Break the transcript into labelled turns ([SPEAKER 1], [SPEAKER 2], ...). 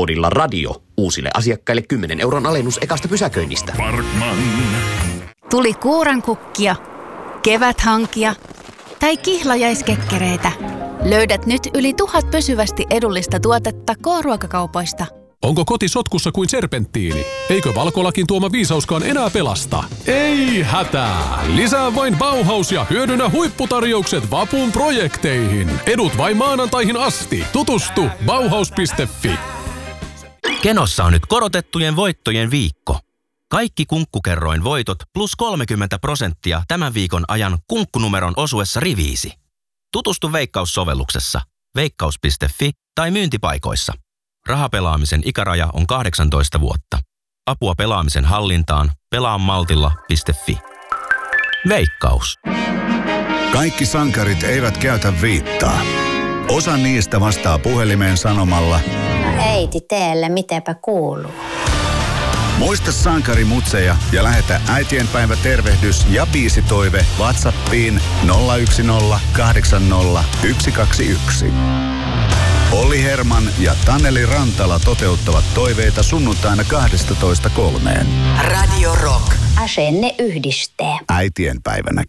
[SPEAKER 1] koodilla radio uusille asiakkaille 10 € alennus ekasta pysäköinnistä.
[SPEAKER 2] Parkman.
[SPEAKER 3] Tuli kuurankukkia, keväthankia tai kihlajaiskekkereitä. Löydät nyt yli 1000 pysyvästi edullista tuotetta K-ruokakaupoista.
[SPEAKER 4] Onko koti sotkussa kuin serpenttiini? Eikö Valkolakin tuoma viisauskaan enää pelasta? Ei hätää! Lisää vain Bauhaus ja hyödynnä huipputarjoukset vapun projekteihin. Edut vain maanantaihin asti. Tutustu bauhaus.fi.
[SPEAKER 5] Kenossa on nyt korotettujen voittojen viikko. Kaikki Kunkkukerroin voitot plus 30% tämän viikon ajan kunkkunumeron osuessa riviisi. Tutustu Veikkaus-sovelluksessa, veikkaus.fi tai myyntipaikoissa. Rahapelaamisen ikäraja on 18 vuotta. Apua pelaamisen hallintaan pelaamaltilla.fi. Veikkaus.
[SPEAKER 6] Kaikki sankarit eivät käytä viittaa. Osa niistä vastaa puhelimeen sanomalla:
[SPEAKER 7] äiti, teelle mitenpä kuuluu?
[SPEAKER 6] Muista sankarimutseja ja lähetä äitienpäivätervehdys ja biisitoive WhatsAppiin 01080 121. Olli Herman ja Taneli Rantala toteuttavat toiveita sunnuntaina 12:03.
[SPEAKER 7] Radio Rock. Asenne yhdistää.
[SPEAKER 6] Äitienpäivänä